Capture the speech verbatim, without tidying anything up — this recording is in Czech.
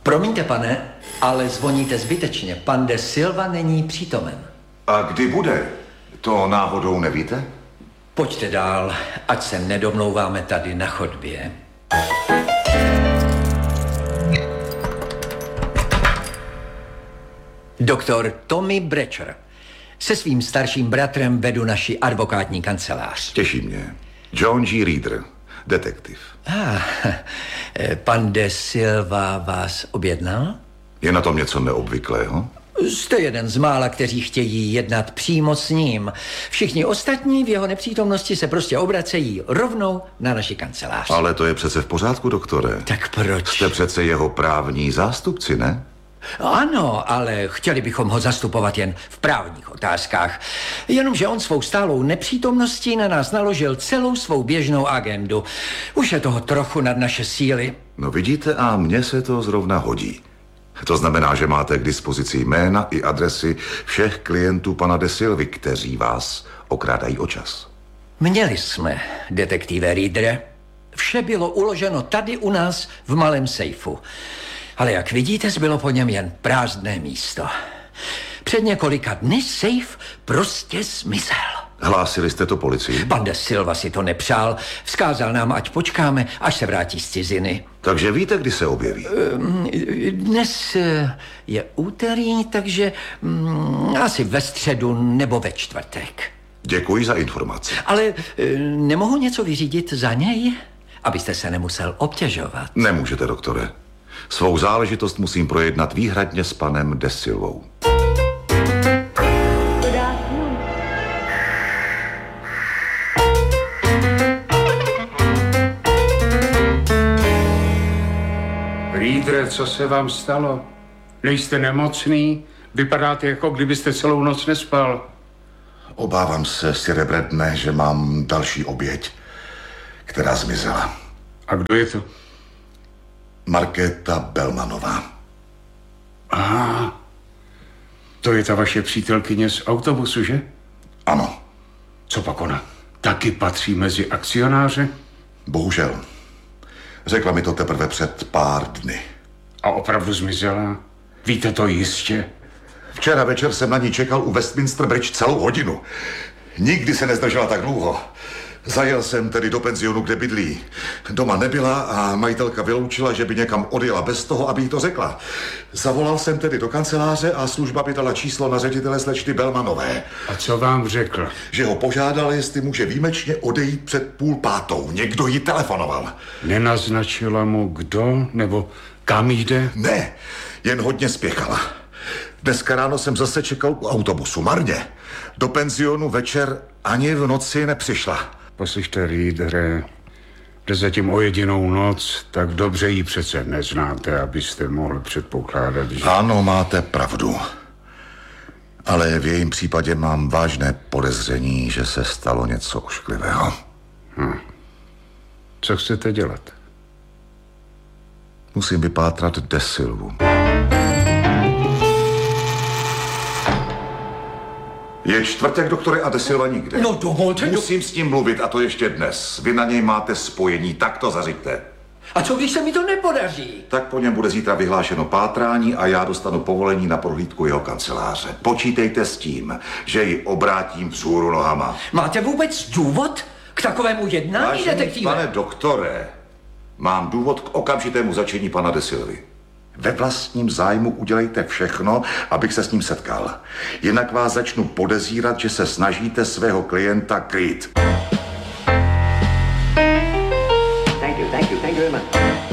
Promiňte, pane, ale zvoníte zbytečně. Pan de Silva není přítomen. A kdy bude? To náhodou nevíte? Pojďte dál, ať se nedomlouváme tady na chodbě. Doktor Tommy Brecher. Se svým starším bratrem vedu naši advokátní kancelář. Těší mě. John G. Reader, detektiv. Ah, pan de Silva vás objednal? Je na tom něco neobvyklého? Jste jeden z mála, kteří chtějí jednat přímo s ním. Všichni ostatní v jeho nepřítomnosti se prostě obracejí rovnou na naši kancelář. Ale to je přece v pořádku, doktore. Tak proč? Jste přece jeho právní zástupci, ne? Ano, ale chtěli bychom ho zastupovat jen v právních otázkách. Jenomže on svou stálou nepřítomností na nás naložil celou svou běžnou agendu. Už je toho trochu nad naše síly. No vidíte, a mně se to zrovna hodí. To znamená, že máte k dispozici jména i adresy všech klientů pana de Silvy, kteří vás okrádají o čas. Měli jsme, detektive Readere. Vše bylo uloženo tady u nás v malém sejfu. Ale jak vidíte, zbylo po něm jen prázdné místo. Před několika dny sejf prostě zmizel. Hlásili jste to policii? Pan de Silva si to nepřál. Vzkázal nám, ať počkáme, až se vrátí z ciziny. Takže víte, kdy se objeví? Dnes je úterý, takže mm, asi ve středu nebo ve čtvrtek. Děkuji za informaci. Ale nemohu něco vyřídit za něj? Abyste se nemusel obtěžovat. Nemůžete, doktore. Svou záležitost musím projednat výhradně s panem de Silvou. Readere, co se vám stalo? Nejste nemocný? Vypadáte, jako kdybyste celou noc nespal. Obávám se, Sire Bradne, že mám další oběť, která zmizela. A kdo je to? Markéta Bellmanová. Aha, to je ta vaše přítelkyně z autobusu, že? Ano. Co pak ona? Taky patří mezi akcionáře? Bohužel. Řekla mi to teprve před pár dny. A opravdu zmizela? Víte to jistě? Včera večer jsem na ní čekal u Westminster Bridge celou hodinu. Nikdy se nezdržela tak dlouho. Zajel jsem tedy do penzionu, kde bydlí. Doma nebyla a majitelka vyloučila, že by někam odjela bez toho, aby jí to řekla. Zavolal jsem tedy do kanceláře a služba by dala číslo na ředitele slečny Bellmanové. A co vám řekl? Že ho požádal, jestli může výjimečně odejít před půl pátou. Někdo jí telefonoval. Nenaznačila mu kdo nebo kam jde? Ne, jen hodně spěchala. Dneska ráno jsem zase čekal u autobusu, marně. Do penzionu večer ani v noci nepřišla. Poslyšte, Readere, jde zatím o jedinou noc, tak dobře ji přece neznáte, abyste mohli předpokládat, že... Ano, máte pravdu. Ale v jejím případě mám vážné podezření, že se stalo něco ošklivého. Hm. Co chcete dělat? Musím vypátrat de Silvu. Je čtvrtek, doktore, a de Silva nikde. No dovolte... Musím s ním mluvit, a to ještě dnes. Vy na něj máte spojení, tak to zařiďte. A co když se mi to nepodaří? Tak po něm bude zítra vyhlášeno pátrání a já dostanu povolení na prohlídku jeho kanceláře. Počítejte s tím, že ji obrátím vzhůru nohama. Máte vůbec důvod k takovému jednání, Vážený detektive? pane doktore, mám důvod k okamžitému začení pana de Silvy. Ve vlastním zájmu udělejte všechno, abych se s ním setkal. Jinak vás začnu podezírat, že se snažíte svého klienta krýt. Thank you, thank you, thank you very much.